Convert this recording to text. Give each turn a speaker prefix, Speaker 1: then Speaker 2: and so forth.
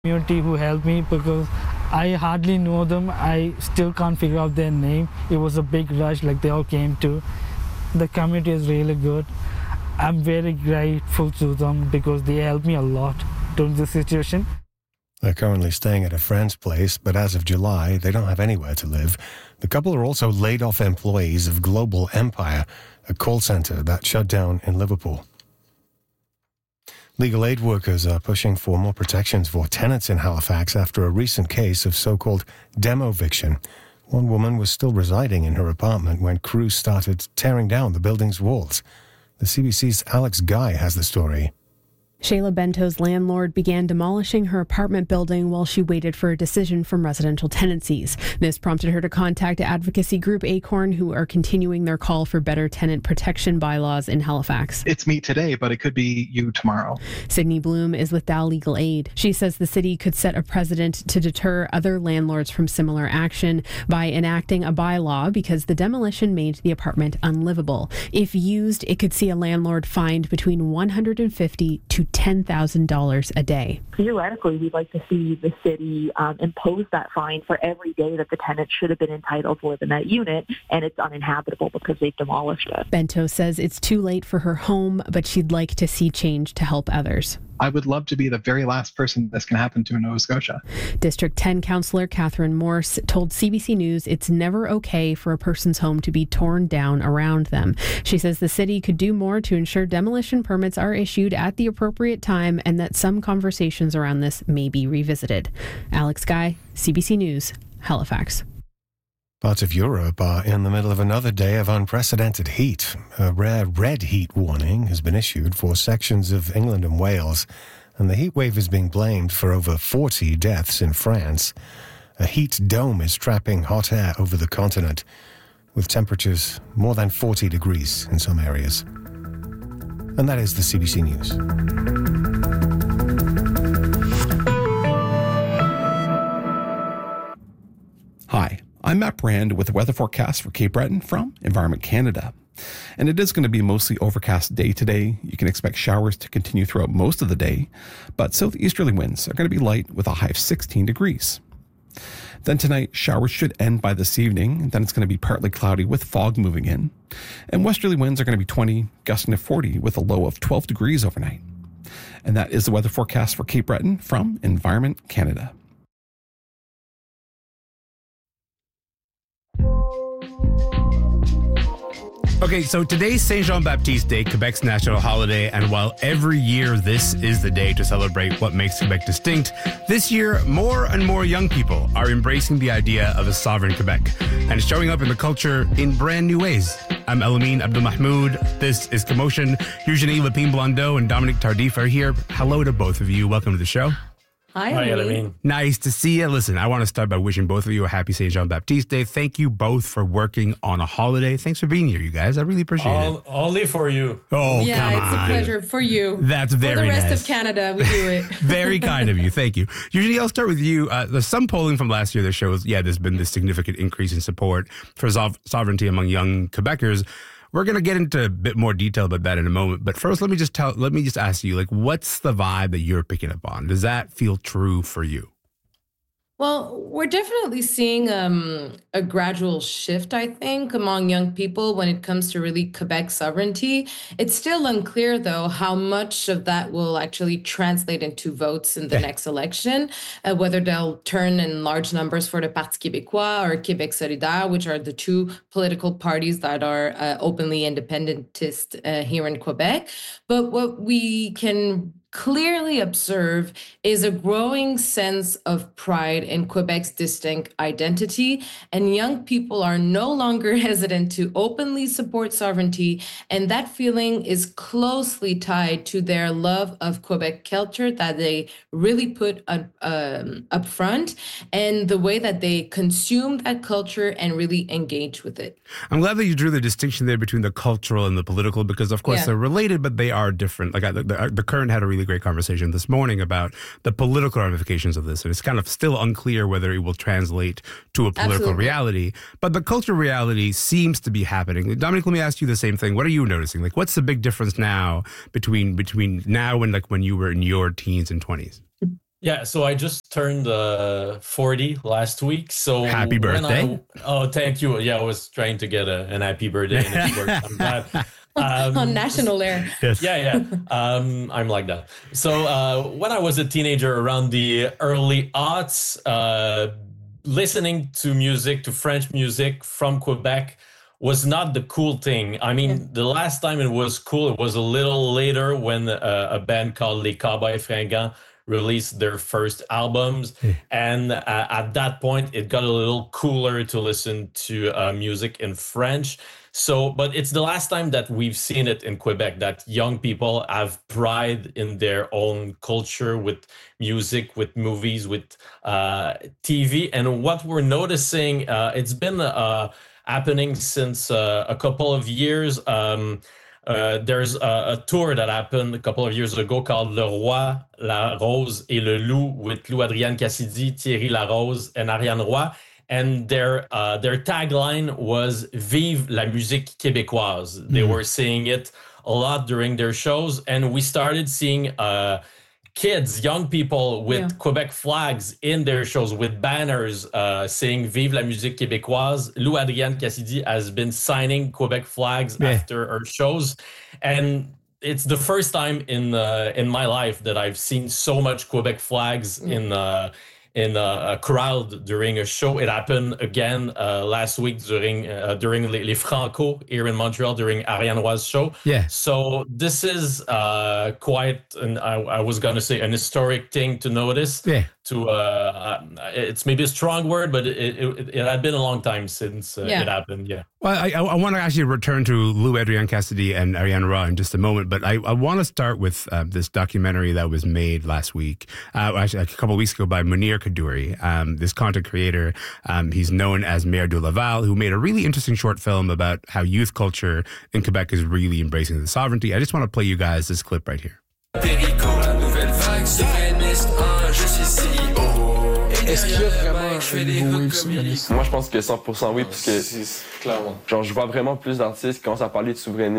Speaker 1: community who helped me because I hardly know them. I still can't figure out their name. It was a big rush, like they all came to. The community is really good. I'm very grateful to them because they helped me a lot during this situation.
Speaker 2: They're currently staying at a friend's place, but as of July, they don't have anywhere to live. The couple are also laid off employees of Global Empire, a call centre that shut down in Liverpool. Legal aid workers are pushing for more protections for tenants in Halifax after a recent case of so-called demo-eviction. One woman was still residing in her apartment when crews started tearing down the building's walls. The CBC's Alex Guy has the story.
Speaker 3: Shayla Bento's landlord began demolishing her apartment building while she waited for a decision from residential tenancies. This prompted her to contact advocacy group Acorn, who are continuing their call for better tenant protection bylaws in Halifax.
Speaker 4: It's me today, but it could be you tomorrow.
Speaker 3: Sydney Bloom is with Dow Legal Aid. She says the city could set a precedent to deter other landlords from similar action by enacting a bylaw because the demolition made the apartment unlivable. If used, it could see a landlord fined between $150 to $10,000 a day.
Speaker 5: Theoretically, we'd like to see the city impose that fine for every day that the tenant should have been entitled to live in that unit and it's uninhabitable because they've demolished it.
Speaker 3: Bento says it's too late for her home, but she'd like to see change to help others.
Speaker 4: I would love to be the very last person this can happen to in Nova Scotia.
Speaker 3: District 10 Councillor Catherine Morse told CBC News it's never okay for a person's home to be torn down around them. She says the city could do more to ensure demolition permits are issued at the appropriate time and that some conversations around this may be revisited. Alex Guy, CBC News, Halifax.
Speaker 2: Parts of Europe are in the middle of another day of unprecedented heat. A rare red heat warning has been issued for sections of England and Wales, and the heat wave is being blamed for over 40 deaths in France. A heat dome is trapping hot air over the continent, with temperatures more than 40 degrees in some areas. And that is the CBC News.
Speaker 6: Hi, I'm Matt Brand with the weather forecast for Cape Breton from Environment Canada. And it is going to be a mostly overcast day today. You can expect showers to continue throughout most of the day, but southeasterly winds are going to be light with a high of 16 degrees. Then tonight, showers should end by this evening. Then it's going to be partly cloudy with fog moving in. And westerly winds are going to be 20, gusting to 40 with a low of 12 degrees overnight. And that is the weather forecast for Cape Breton from Environment Canada.
Speaker 7: Okay, so today's Saint Jean-Baptiste Day, Quebec's national holiday, and while every year this is the day to celebrate what makes Quebec distinct, this year more and more young people are embracing the idea of a sovereign Quebec, and it's showing up in the culture in brand new ways. I'm Elamine Abdul-Mahmoud. This is Commotion. Eugenie Lepine-Blondeau and Dominic Tardif are here. Hello to both of you. Welcome to the show.
Speaker 8: Hi, Elamine.
Speaker 7: Nice to see you. Listen, I want to start by wishing both of you a happy St. Jean-Baptiste Day. Thank you both for working on a holiday. Thanks for being here, you guys. I really appreciate it.
Speaker 8: Only for you.
Speaker 7: Oh,
Speaker 9: yeah,
Speaker 7: come on.
Speaker 9: It's a pleasure for you.
Speaker 7: That's very nice.
Speaker 9: For the rest of Canada, we do it.
Speaker 7: Very kind of you. Thank you. Usually I'll start with you. There's some polling from last year that shows, there's been this significant increase in support for sovereignty among young Quebecers. We're going to get into a bit more detail about that in a moment. But first, let me just ask you, what's the vibe that you're picking up on? Does that feel true for you?
Speaker 9: Well, we're definitely seeing a gradual shift, I think, among young people when it comes to really Quebec sovereignty. It's still unclear, though, how much of that will actually translate into votes in the next election, whether they'll turn in large numbers for the Parti québécois or Québec solidaire, which are the two political parties that are openly independentist here in Quebec. But what we can clearly observe is a growing sense of pride in Quebec's distinct identity, and young people are no longer hesitant to openly support sovereignty, and that feeling is closely tied to their love of Quebec culture that they really put up front, and the way that they consume that culture and really engage with it.
Speaker 7: I'm glad that you drew the distinction there between the cultural and the political, because of course they're related, but they are different. Like the Current had a really great conversation this morning about the political ramifications of this, and it's kind of still unclear whether it will translate to a political reality. But the cultural reality seems to be happening. Dominic, let me ask you the same thing. What are you noticing? What's the big difference now between now and when you were in your teens and 20s?
Speaker 8: Yeah, so I just turned 40 last week. So
Speaker 7: happy birthday!
Speaker 8: Thank you. Yeah, I was trying to get an happy birthday, and it worked. I'm glad.
Speaker 9: On national air.
Speaker 7: Yes.
Speaker 8: Yeah. I'm like that. So when I was a teenager, around the early aughts, listening to music, to French music from Quebec, was not the cool thing. I mean, the last time it was cool, it was a little later when a band called Les Cowboys Fringants released their first albums. And at that point, it got a little cooler to listen to music in French. So, but it's the last time that we've seen it in Quebec, that young people have pride in their own culture with music, with movies, with TV. And what we're noticing, it's been happening since a couple of years. There's a tour that happened a couple of years ago called Le Roi, La Rose et le Loup, with Lou Adrienne Cassidy, Thierry Larose, and Ariane Roy. And their tagline was "Vive la musique québécoise." They were saying it a lot during their shows, and we started seeing kids, young people with Quebec flags in their shows, with banners saying "Vive la musique québécoise." Lou Adrienne Cassidy has been signing Quebec flags after her shows, and it's the first time in my life that I've seen so much Quebec flags in a crowd during a show. It happened again last week during Les Franco here in Montreal during Ariane Roy's show.
Speaker 7: Yeah.
Speaker 8: So this is quite, I was going to say, an historic thing to notice. Yeah. It's maybe a strong word, but it had been a long time since it happened. Yeah.
Speaker 7: Well, I want to actually return to Lou Adrienne Cassidy and Ariane Roy in just a moment, but I want to start with this documentary that was made last week, actually a couple of weeks ago, by Munir Kadouri, this content creator. He's known as Mayor de Laval, who made a really interesting short film about how youth culture in Quebec is really embracing the sovereignty. I just want to play you guys this clip right here.
Speaker 10: Est-ce qu'il y a vraiment un nouveau wave souverainiste?
Speaker 11: Moi, je pense que 100% oui, parce que genre, je vois vraiment plus d'artistes qui commencent à parler de souverainisme.